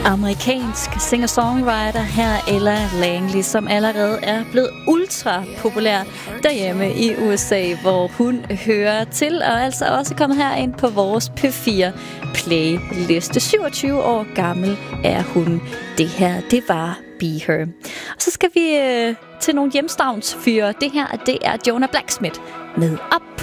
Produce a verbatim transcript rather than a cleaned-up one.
Amerikansk singer-songwriter her Ella Langley, som allerede er blevet ultra populær derhjemme i U S A, hvor hun hører til, og altså også kommet herind på vores P fire playliste. syvogtyve år gammel er hun. Det her, det var Be Her. Og så skal vi øh, til nogle hjemstavnsfyre. Det her, det er Jonah Blacksmith med Up.